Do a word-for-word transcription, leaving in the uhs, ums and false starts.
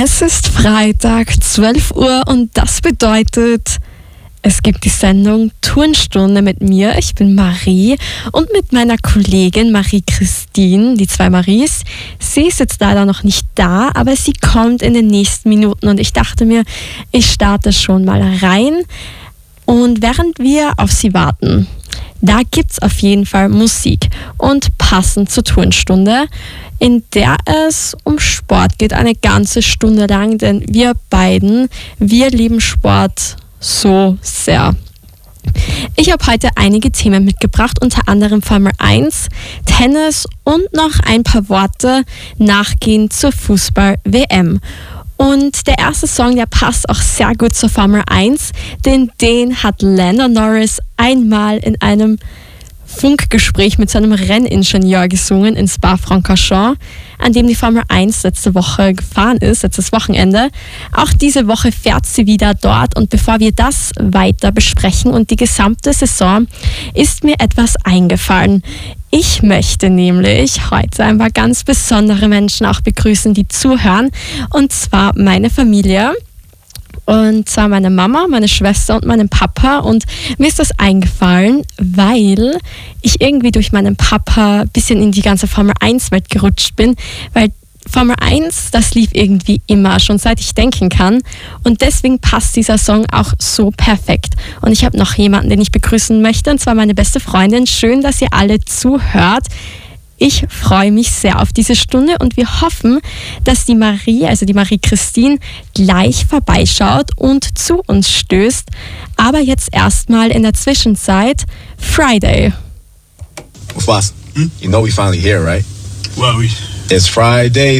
Es ist Freitag, zwölf Uhr und das bedeutet, es gibt die Sendung Turnstunde mit mir. Ich bin Marie und mit meiner Kollegin Marie-Christine, die zwei Maries. Sie ist jetzt leider noch nicht da, aber sie kommt in den nächsten Minuten und ich dachte mir, ich starte schon mal rein. Und während wir auf sie warten, da gibt es auf jeden Fall Musik und passend zur Turnstunde, in der es um Sport geht, eine ganze Stunde lang, denn wir beiden, wir lieben Sport so sehr. Ich habe heute einige Themen mitgebracht, unter anderem Formel eins, Tennis und noch ein paar Worte nachgehend zur Fußball-W M. Und der erste Song, der passt auch sehr gut zur Formel eins, denn den hat Lando Norris einmal in einem Funkgespräch mit seinem Renningenieur gesungen in Spa-Francorchamps, an dem die Formel eins letzte Woche gefahren ist, letztes Wochenende. Auch diese Woche fährt sie wieder dort und bevor wir das weiter besprechen und die gesamte Saison, ist mir etwas eingefallen. Ich möchte nämlich heute ein paar ganz besondere Menschen auch begrüßen, die zuhören, und zwar meine Familie. Und zwar meine Mama, meine Schwester und meinen Papa. Und mir ist das eingefallen, weil ich irgendwie durch meinen Papa ein bisschen in die ganze Formel eins Welt gerutscht bin. Weil Formel eins, das lief irgendwie immer, schon seit ich denken kann. Und deswegen passt dieser Song auch so perfekt. Und ich habe noch jemanden, den ich begrüßen möchte, und zwar meine beste Freundin. Schön, dass ihr alle zuhört. Ich freue mich sehr auf diese Stunde und wir hoffen, dass die Marie, also die Marie-Christine, gleich vorbeischaut und zu uns stößt. Aber jetzt erstmal in der Zwischenzeit Friday. Well, Foss, hmm? You know we finally here, right? Well, we... It's Friday.